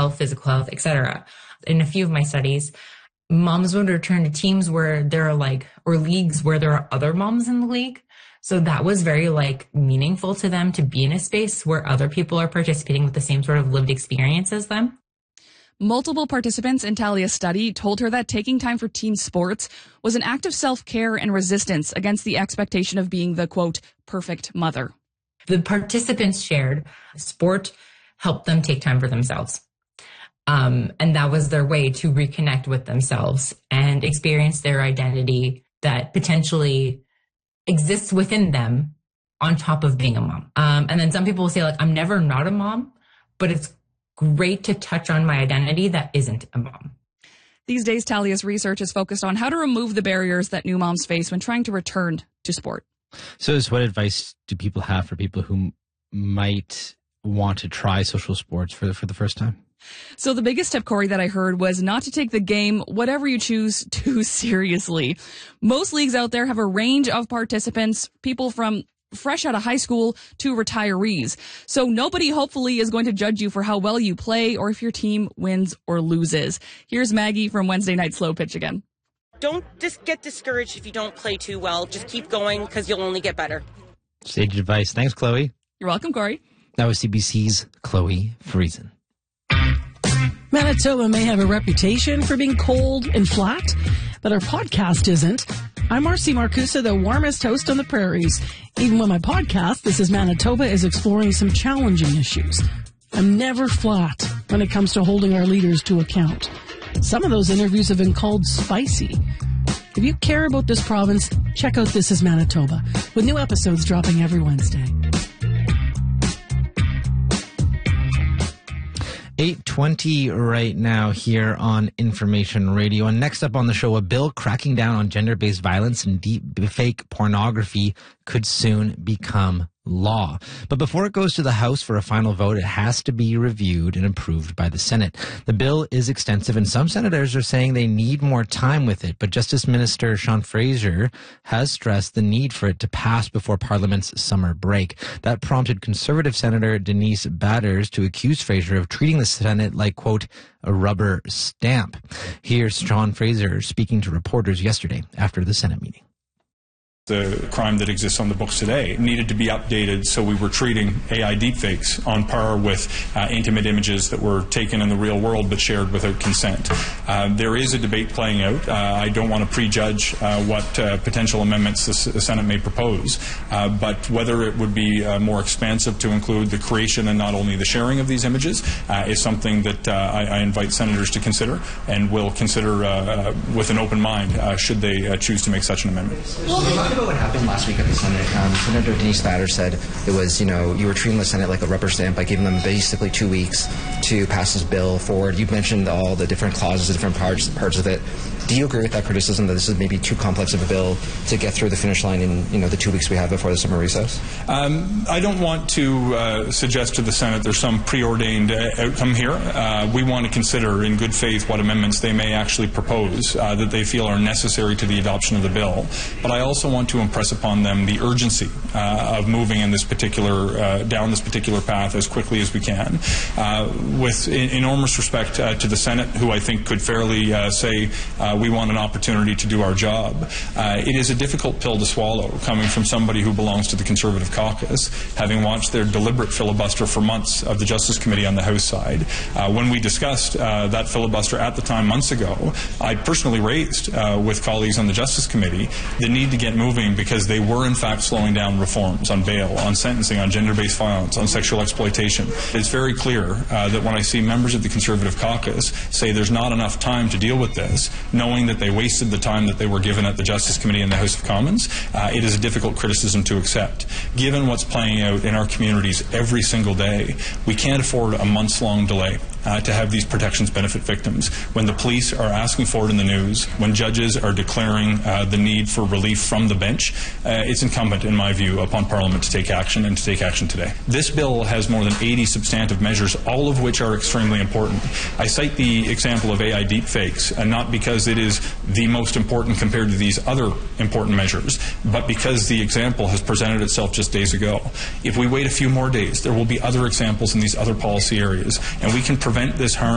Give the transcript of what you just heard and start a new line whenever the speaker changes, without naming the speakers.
health, physical health, etc. In a few of my studies, moms would return to teams where there are or leagues where there are other moms in the league. So that was very meaningful to them to be in a space where other people are participating with the same sort of lived experience as them.
Multiple participants in Talia's study told her that taking time for team sports was an act of self-care and resistance against the expectation of being the, quote, perfect mother.
The participants shared sport helped them take time for themselves. And that was their way to reconnect with themselves and experience their identity that potentially exists within them on top of being a mom. And then some people will say, I'm never not a mom, but it's great to touch on my identity that isn't a mom.
These days, Talia's research is focused on how to remove the barriers that new moms face when trying to return to sport.
So what advice do people have for people who might want to try social sports for the first time?
So the biggest tip, Corey, that I heard was not to take the game, whatever you choose, too seriously. Most leagues out there have a range of participants, people from fresh out of high school to retirees. So nobody hopefully is going to judge you for how well you play or if your team wins or loses. Here's Maggie from Wednesday Night Slow Pitch again.
Don't just get discouraged if you don't play too well. Just keep going because you'll only get better.
Sage advice. Thanks, Chloe.
You're welcome, Corey.
That was CBC's Chloe Friesen.
Manitoba may have a reputation for being cold and flat, but our podcast isn't. I'm Marcy Marcusa, the warmest host on the prairies. Even with my podcast, This is Manitoba, is exploring some challenging issues. I'm never flat when it comes to holding our leaders to account. Some of those interviews have been called spicy. If you care about this province, check out This is Manitoba, with new episodes dropping every Wednesday.
8:20 right now here on Information Radio. And next up on the show, a bill cracking down on gender-based violence and deep fake pornography could soon become law. But before it goes to the House for a final vote, it has to be reviewed and approved by the Senate. The bill is extensive, and some senators are saying they need more time with it. But Justice Minister Sean Fraser has stressed the need for it to pass before Parliament's summer break. That prompted Conservative Senator Denise Batters to accuse Fraser of treating the Senate like, quote, a rubber stamp. Here's Sean Fraser speaking to reporters yesterday after the Senate meeting.
The crime that exists on the books today needed to be updated, so we were treating AI deepfakes on par with intimate images that were taken in the real world but shared without consent. There is a debate playing out. I don't want to prejudge what potential amendments the Senate may propose, but whether it would be more expansive to include the creation and not only the sharing of these images is something that I invite senators to consider, and will consider with an open mind should they choose to make such an amendment.
About what happened last week at the Senate. Senator Denise Batters said it was, you were treating the Senate like a rubber stamp by giving them basically 2 weeks to pass this bill forward. You mentioned all the different clauses, the different parts of it. Do you agree with that criticism that this is maybe too complex of a bill to get through the finish line in the 2 weeks we have before the summer recess?
I don't want to suggest to the Senate there's some preordained outcome here. We want to consider in good faith what amendments they may actually propose that they feel are necessary to the adoption of the bill. But I also want to impress upon them the urgency of moving in this particular down this particular path as quickly as we can. With enormous respect to the Senate, who I think could fairly say we want an opportunity to do our job. It is a difficult pill to swallow coming from somebody who belongs to the Conservative caucus, having watched their deliberate filibuster for months of the Justice Committee on the House side. When we discussed that filibuster at the time months ago, I personally raised with colleagues on the Justice Committee the need to get moving because they were in fact slowing down reforms on bail, on sentencing, on gender-based violence, on sexual exploitation. It's very clear that when I see members of the Conservative caucus say there's not enough time to deal with this, knowing that they wasted the time that they were given at the Justice Committee in the House of Commons, it is a difficult criticism to accept. Given what's playing out in our communities every single day, we can't afford a months-long delay to have these protections benefit victims. When the police are asking for it in the news, when judges are declaring the need for relief from the bench, it's incumbent, in my view, upon Parliament to take action, and to take action today. This bill has more than 80 substantive measures, all of which are extremely important. I cite the example of AI deepfakes, and not because it is the most important compared to these other important measures, but because the example has presented itself just days ago. If we wait a few more days, there will be other examples in these other policy areas, and we can prevent this harm